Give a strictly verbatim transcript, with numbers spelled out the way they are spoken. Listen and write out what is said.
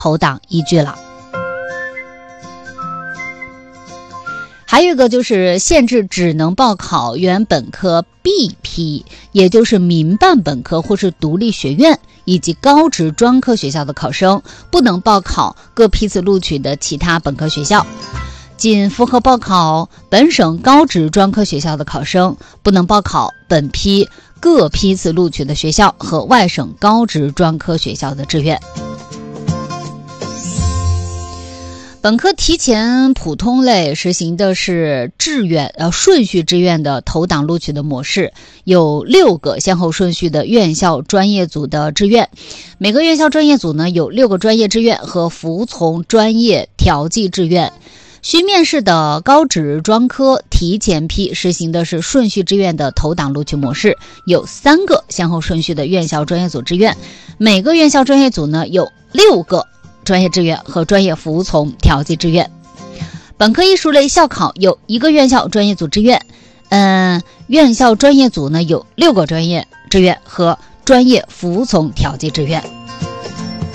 投档依据了。还有一个就是限制只能报考原本科 B 批，也就是民办本科或是独立学院以及高职专科学校的考生，不能报考各批次录取的其他本科学校。仅符合报考本省高职专科学校的考生，不能报考本批各批次录取的学校和外省高职专科学校的志愿。本科提前普通类实行的是志愿呃顺序志愿的投档录取的模式，有六个先后顺序的院校专业组的志愿，每个院校专业组呢有六个专业志愿和服从专业调剂志愿。需面试的高职专科提前批实行的是顺序志愿的投档录取模式，有三个先后顺序的院校专业组志愿，每个院校专业组呢有六个专业志愿和专业服从调剂志愿。本科艺术类校考有一个院校专业组志愿，嗯，院校专业组呢有六个专业志愿和专业服从调剂志愿。